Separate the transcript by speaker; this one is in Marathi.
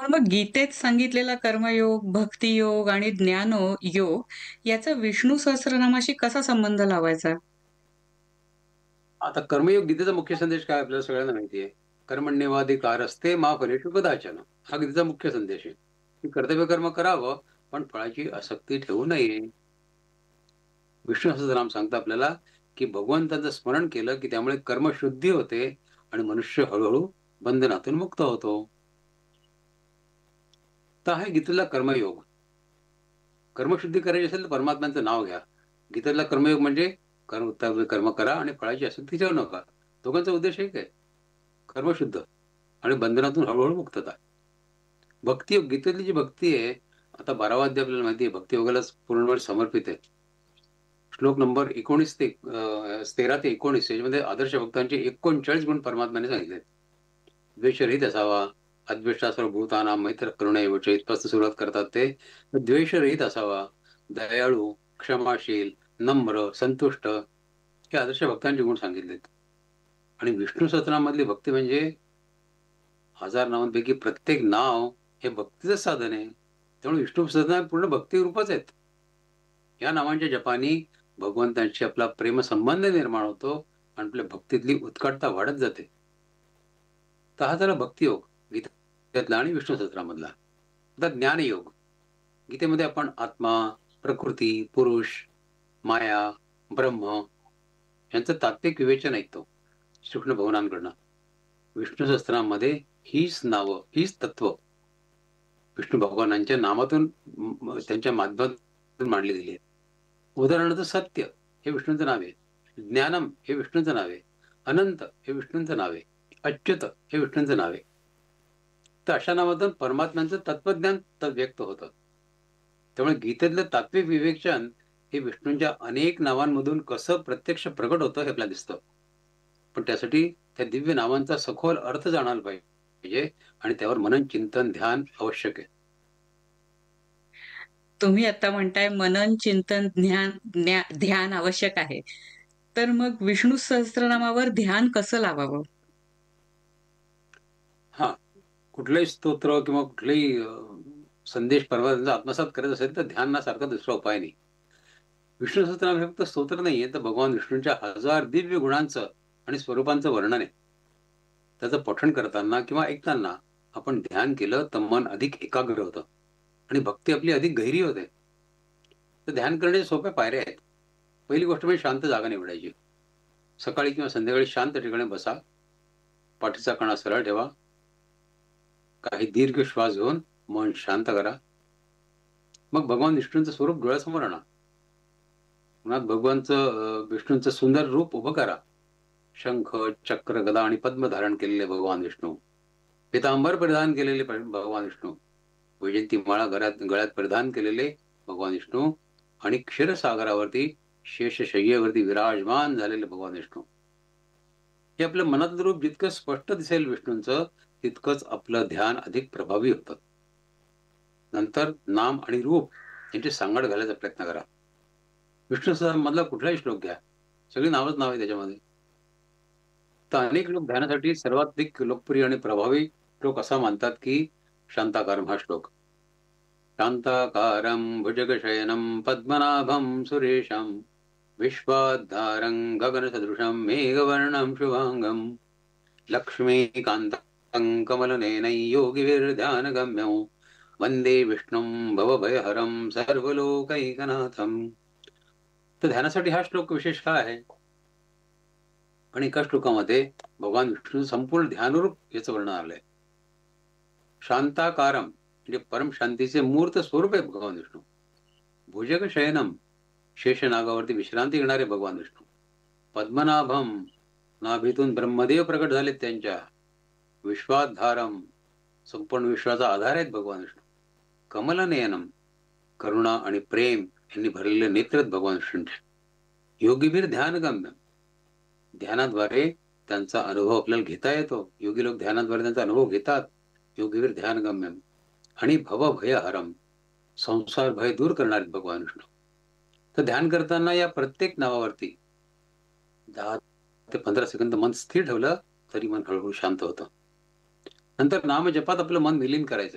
Speaker 1: मग गीतेत सांगितलेला कर्मयोग, भक्तियोग आणि ज्ञानयोग याचा विष्णू सहस्त्रनामाशी कसा संबंध लावायचा?
Speaker 2: आता कर्मयोग गीतेचा मुख्य संदेश काय आपल्याला सगळ्यांना माहिती आहे. कर्मण्येवाधिकारस्ते मा फलेषु कदाचन. हा गीतेचा मुख्य संदेश आहे की कर्तव्य कर्म करावं, पण फळाची आसक्ती ठेवू नये. विष्णू सहस्त्रनाम सांगतं आपल्याला की भगवंताचं स्मरण केलं की त्यामुळे कर्मशुद्धी होते आणि मनुष्य हळूहळू बंधनातून मुक्त होतो. तर आहे गीतेतला कर्मयोग. कर्मशुद्धी करायची असेल तर परमात्म्यांचं नाव घ्या. गीतेतला कर्मयोग म्हणजे उत्तम कर्म करा आणि फळाची आसक्ती ठेवू नका. दोघांचा उद्देश एक आहे, कर्मशुद्ध आणि बंधनातून हळूहळू मुक्तता. भक्तियोग, गीतेतली जी भक्ती आहे, आता 12वा अध्याय आपल्याला माहिती आहे, भक्तियोगालाच पूर्णपणे समर्पित आहे. श्लोक नंबर 19 ते 13 ते 19 याच्यामध्ये आदर्श भक्तांचे 39 गुण परमात्म्याने सांगितले. द्वेषरहित असावा, अद्वेष्टा सर्वभूतानां मैत्र करुणैव च इथपासून सुरुवात करतात ते. द्वेषरहित असावा, दयाळू, क्षमाशील, नम्र, संतुष्ट हे आदर्श भक्तांचे गुण सांगितलेत. आणि विष्णू सहस्त्रनामामधली भक्ती म्हणजे 1000 नावांपैकी प्रत्येक नाव हे भक्तीचं साधन आहे. त्यामुळे विष्णू सहस्त्रनाम पूर्ण भक्ती रूपच आहेत. या नावांच्या जपानी भगवंतांशी आपला प्रेमसंबंध निर्माण होतो आणि आपल्या भक्तीतली उत्कटता वाढत जाते. तर हा झाला भक्तियोग गीतेतला आणि विष्णू सहस्त्रनामामधला. आता ज्ञानयोग. गीतेमध्ये आपण आत्मा, प्रकृती, पुरुष, माया, ब्रह्म यांचं तात्विक विवेचन ऐकतो श्रीकृष्ण भगवानांकडनं. विष्णू सहस्त्रनामामध्ये हीच नावं, हीच तत्व विष्णू भगवानांच्या नामातून त्यांच्या माध्यमातून मांडली गेली आहेत. उदाहरणार्थ सत्य हे विष्णूंचं नाव आहे, ज्ञानम हे विष्णूंचं नाव आहे, अनंत हे विष्णूंचं नाव आहे, अच्युत हे विष्णूंचं नाव आहे. तर अशा नावातून परमात्म्यांचं तत्वज्ञान व्यक्त होतं. त्यामुळे गीतेतलं तात्विक विवेचन हे विष्णूंच्या अनेक नावांमधून कसं प्रत्यक्ष प्रकट होतं हे आपल्याला दिसतं. पण त्यासाठी त्या दिव्य नावांचा सखोल अर्थ जाणायला पाहिजे आणि त्यावर मनन, चिंतन, ध्यान आवश्यक आहे.
Speaker 1: तुम्ही आता म्हणताय मनन, चिंतन, ध्यान आवश्यक आहे. तर मग विष्णू सहस्त्रनामावर ध्यान कसं लावावं?
Speaker 2: हा, कुठलंही स्तोत्र किंवा कुठलाही संदेश परमात्म्याचा आत्मसात करायचा असेल तर ध्यानासारखा दुसरा उपाय नाही. विष्णू सहस्त्रनाम हे फक्त स्तोत्र नाहीये, तर भगवान विष्णूंच्या 1000 दिव्य गुणांचं आणि स्वरूपांचं वर्णन आहे. त्याचं पठण करताना किंवा ऐकताना आपण ध्यान केलं तर मन अधिक एकाग्र होतं आणि भक्ती आपली अधिक गहिरी होते. तर ध्यान करण्याच्या सोप्या पायऱ्या आहेत. पहिली गोष्ट म्हणजे शांत जागा निवडायची. सकाळी किंवा संध्याकाळी शांत ठिकाणी बसा. पाठीचा कणा सरळ ठेवा. काही दीर्घ श्वास घेऊन मन शांत करा. मग भगवान विष्णूंचं स्वरूप डोळ्यासमोर आणा. मनात विष्णूंचं सुंदर रूप उभं करा. शंख, चक्र, गदा आणि पद्म धारण केलेले भगवान विष्णू, पितांबर परिधान केलेले भगवान विष्णू, वैजयंती माळा गळ्यात परिधान केलेले भगवान विष्णू आणि क्षीरसागरावरती शेषशय्येवरती विराजमान झालेले भगवान विष्णू. हे आपलं मनातलं रूप जितकं स्पष्ट दिसेल विष्णूंचं, तितकंच आपलं ध्यान अधिक प्रभावी होतं. नंतर नाम आणि रूप यांची सांगड घालायचा प्रयत्न करा. विष्णू सहस्त्रनामामधला कुठलाही श्लोक घ्या, सगळी नावच नाव आहे त्याच्यामध्ये. तर अनेक लोक ध्यानासाठी सर्वाधिक लोकप्रिय आणि प्रभावी श्लोक असा मानतात की शांताकारम हा श्लोक. शांताकारं भुजगशयनं पद्मनाभं सुरेशं विश्वाधारं गगनसदृशं मेघवर्णं शुभांगं लक्ष्मीकान्तं कमलनयनं योगिभिर्ध्यानगम्यं वंदे विष्णुं भवभयहरं सर्वलोकैकनाथं. तर ध्यानासाठी हा श्लोक विशेष काय आहे? पण एका श्लोकामध्ये भगवान विष्णू संपूर्ण ध्यानरूप याचं वर्णन आलंय. शांताकारम म्हणजे परम शांतीचे मूर्त स्वरूप आहे भगवान विष्णू. भुजग शयनम शेषनागावरती विश्रांती घेणारे भगवान विष्णू. पद्मनाभम नाभीतून ब्रह्मदेव प्रकट झालेत त्यांच्या. विश्वाधारम संपूर्ण विश्वाचा आधार आहेत भगवान विष्णू. कमलनयनम करुणा आणि प्रेम यांनी भरलेले नेत्र आहेत भगवान विष्णूंचे. योगीवीर ध्यानगम्य ध्यानाद्वारे त्यांचा अनुभव आपल्याला घेता येतो. योगी लोक ध्यानाद्वारे त्यांचा अनुभव घेतात. योगीवीर ध्यानगम्य आणि भवभयहरम संसार भय दूर करणारे भगवान विष्णू. तर ध्यान करताना या प्रत्येक नावावरती 10 ते 15 सेकंद मन स्थिर ठेवलं तरी मन हळूहळू शांत होतं. नंतर नामजपात आपलं मन विलीन करायचं.